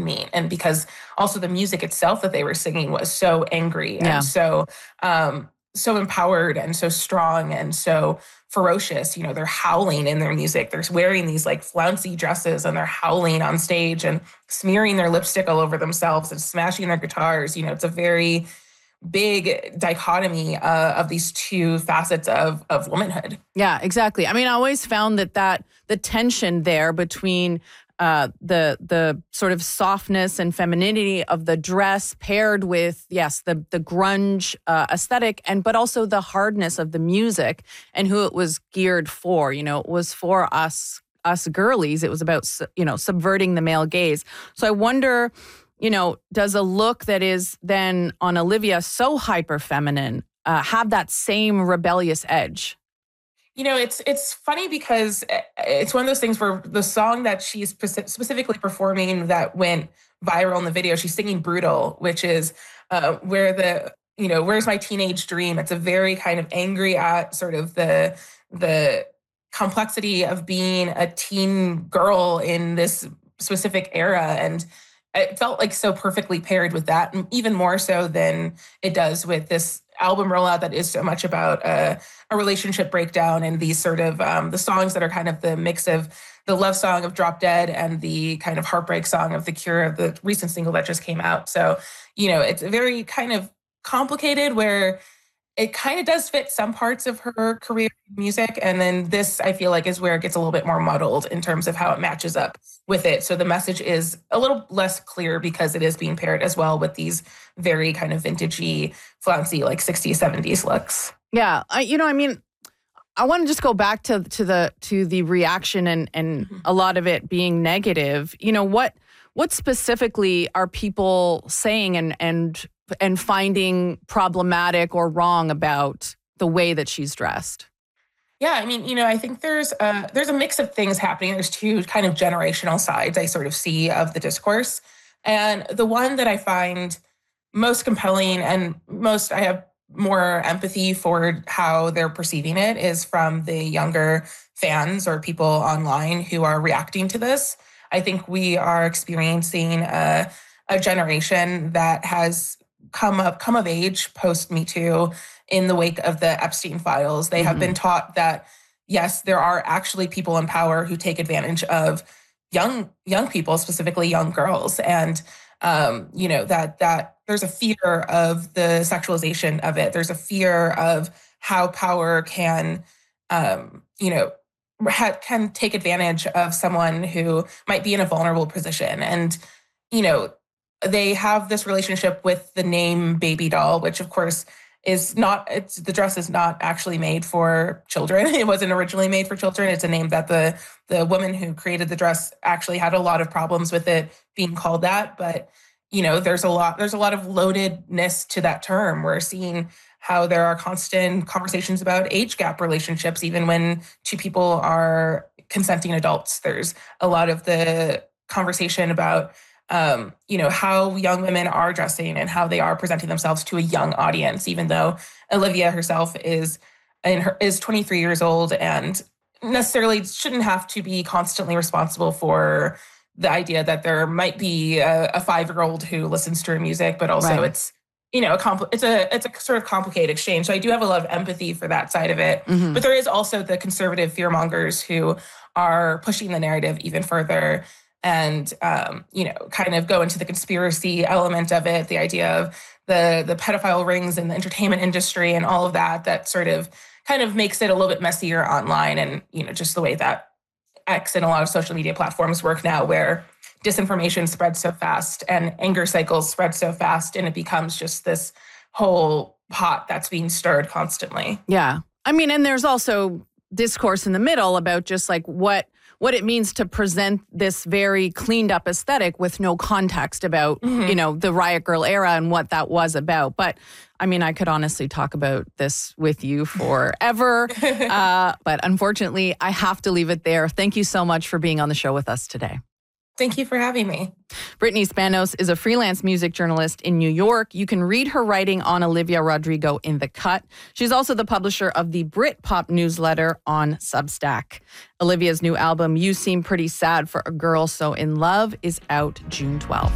mean. And because also the music itself that they were singing was so angry Yeah. and so empowered and so strong and so ferocious. You know, they're howling in their music. They're wearing these like flouncy dresses and they're howling on stage and smearing their lipstick all over themselves and smashing their guitars. You know, it's a very big dichotomy of these two facets of womanhood. Yeah, exactly. I mean, I always found that the tension there between the sort of softness and femininity of the dress paired with, yes, the grunge aesthetic, but also the hardness of the music and who it was geared for. You know, it was for us girlies. It was about, you know, subverting the male gaze. So I wonder, you know, does a look that is then on Olivia so hyper feminine have that same rebellious edge? You know, it's funny because it's one of those things where the song that she's specifically performing that went viral in the video, she's singing "Brutal," which is where the, you know, "Where's my teenage dream?" It's a very kind of angry at sort of the complexity of being a teen girl in this specific era, and it felt like so perfectly paired with that, and even more so than it does with this album rollout that is so much about a relationship breakdown and these sort of the songs that are kind of the mix of the love song of Drop Dead and the kind of heartbreak song of The Cure, the recent single that just came out. So, you know, it's very kind of complicated where it kind of does fit some parts of her career music. And then this, I feel like, is where it gets a little bit more muddled in terms of how it matches up with it. So the message is a little less clear because it is being paired as well with these very kind of vintagey, flouncy, like 60s, 70s looks. Yeah. I want to just go back to the reaction and a lot of it being negative. You know, what specifically are people saying and finding problematic or wrong about the way that she's dressed? Yeah, I mean, you know, I think there's a mix of things happening. There's two kind of generational sides I sort of see of the discourse. And the one that I find most compelling and most I have more empathy for how they're perceiving it is from the younger fans or people online who are reacting to this. I think we are experiencing a generation that has come of age post Me Too in the wake of the Epstein files. They have been taught that, yes, there are actually people in power who take advantage of young people, specifically young girls. And, you know, that there's a fear of the sexualization of it. There's a fear of how power can, you know, can take advantage of someone who might be in a vulnerable position. And, you know, they have this relationship with the name baby doll, which of course the dress is not actually made for children. It wasn't originally made for children. It's a name that the woman who created the dress actually had a lot of problems with it being called that. But, you know, there's a lot of loadedness to that term. We're seeing how there are constant conversations about age gap relationships, even when two people are consenting adults. There's a lot of the conversation about you know, how young women are dressing and how they are presenting themselves to a young audience, even though Olivia herself is 23 years old and necessarily shouldn't have to be constantly responsible for the idea that there might be a 5-year-old who listens to her music, but also it's, you know, it's a sort of complicated exchange. So I do have a lot of empathy for that side of it. But there is also the conservative fearmongers who are pushing the narrative even further and, you know, kind of go into the conspiracy element of it, the idea of the pedophile rings in the entertainment industry and all of that sort of kind of makes it a little bit messier online. And, you know, just the way that X and a lot of social media platforms work now, where disinformation spreads so fast and anger cycles spread so fast, and it becomes just this whole pot that's being stirred constantly. Yeah. I mean, and there's also discourse in the middle about just like what it means to present this very cleaned up aesthetic with no context about, you know, the Riot Grrrl era and what that was about. But I mean, I could honestly talk about this with you forever. But unfortunately, I have to leave it there. Thank you so much for being on the show with us today. Thank you for having me. Brittany Spanos is a freelance music journalist in New York. You can read her writing on Olivia Rodrigo in The Cut. She's also the publisher of the Britpop newsletter on Substack. Olivia's new album, You Seem Pretty Sad for a Girl So in Love, is out June 12th.